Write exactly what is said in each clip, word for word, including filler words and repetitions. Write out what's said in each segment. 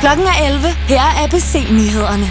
Klokken er elleve. Her er A B C-nyhederne.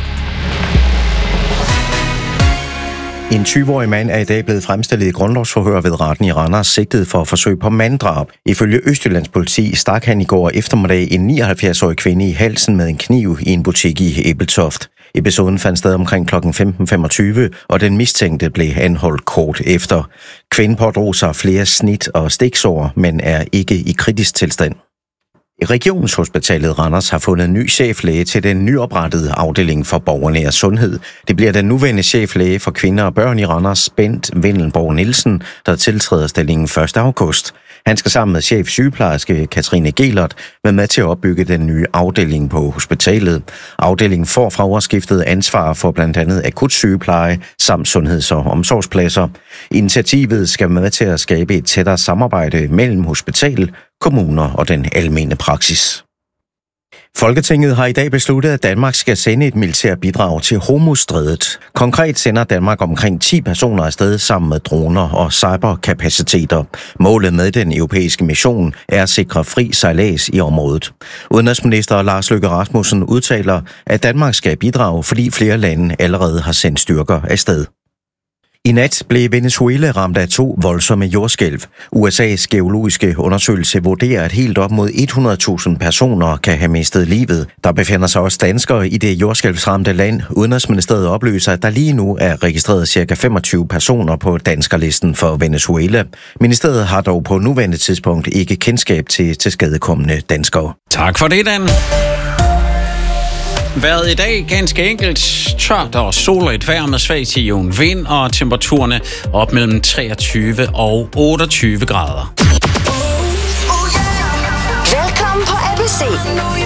En tyve-årig mand er i dag blevet fremstillet i grundlovsforhør ved retten i Randers, sigtet for forsøg på manddrab. Ifølge Østjyllands politi stak han i går eftermiddag en nioghalvfjerds-årig kvinde i halsen med en kniv i en butik i Ebeltoft. Episoden fandt sted omkring klokken femten femogtyve, og den mistænkte blev anholdt kort efter. Kvinden pådrog sig flere snit og stiksår, men er ikke i kritisk tilstand. Regionshospitalet Randers har fundet en ny cheflæge til den nyoprettede afdeling for borgernær sundhed. Det bliver den nuværende cheflæge for kvinder og børn i Randers, Bent Vindelborg Nielsen, der tiltræder stillingen første august. Han skal sammen med chef sygeplejerske Katrine Gelert være med til at opbygge den nye afdeling på hospitalet. Afdelingen får fra årsskiftet ansvar for blandt andet akut sygepleje samt sundheds- og omsorgspladser. Initiativet skal være med til at skabe et tættere samarbejde mellem hospital, kommuner og den almene praksis. Folketinget har i dag besluttet, at Danmark skal sende et militært bidrag til Hormuzstrædet. Konkret sender Danmark omkring ti personer afsted sammen med droner og cyberkapaciteter. Målet med den europæiske mission er at sikre fri sejlads i området. Udenrigsminister Lars Løkke Rasmussen udtaler, at Danmark skal bidrage, fordi flere lande allerede har sendt styrker afsted. I nat blev Venezuela ramt af to voldsomme jordskælv. U S A's geologiske undersøgelse vurderer, at helt op mod hundrede tusind personer kan have mistet livet. Der befinder sig også danskere i det jordskælvsramte land. Udenrigsministeriet oplyser, at der lige nu er registreret ca. femogtyve personer på danskerlisten for Venezuela. Ministeriet har dog på nuværende tidspunkt ikke kendskab til tilskadekomne danskere. Tak for det, Dan. Vejret i dag ganske enkelt tørt og solrigt vejr med svag til jævn vind og temperaturerne op mellem treogtyve og otteogtyve grader. Velkommen på A B C.